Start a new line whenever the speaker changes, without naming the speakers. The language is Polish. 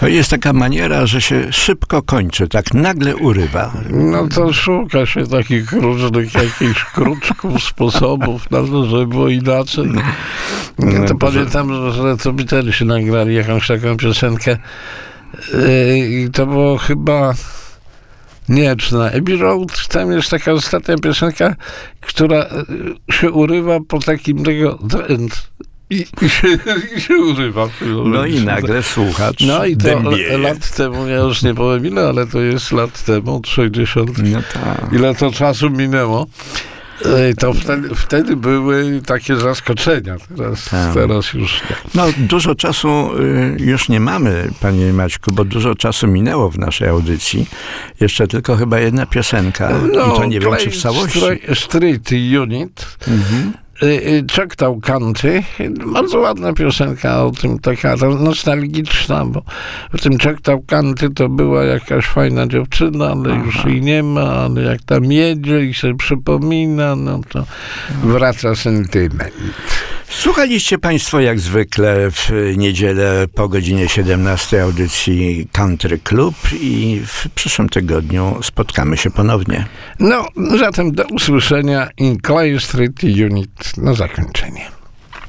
jest taka maniera, że się szybko kończy, tak nagle urywa.
No to szuka się takich różnych jakichś kruczków, sposobów na to, żeby było inaczej. No to pamiętam, że to Beatlesi nagrali jakąś taką piosenkę i to było chyba nie, czy na Abbey Road, tam jest taka ostatnia piosenka, która się urywa po takim tego i się urywa.
No i nagle słuchacz
no i to
dębieje.
lat temu, ja już nie powiem ile, ale to jest lat temu, 60.
No tak.
Ile to czasu minęło. To wtedy były takie zaskoczenia. Teraz już nie.
No dużo czasu już nie mamy, panie Maćku, bo dużo czasu minęło w naszej audycji. Jeszcze tylko chyba jedna piosenka. I to nie wiem, czy w całości.
Street Unit. Choctaw Country. Bardzo ładna piosenka o tym, taka nostalgiczna, bo w tym Choctaw Country to była jakaś fajna dziewczyna, ale już jej nie ma, ale jak tam jedzie i sobie przypomina, no to wraca sentyment.
Słuchaliście państwo jak zwykle w niedzielę po godzinie 17 audycji Country Club i w przyszłym tygodniu spotkamy się ponownie.
No, zatem do usłyszenia in Clay Street Unit na zakończenie.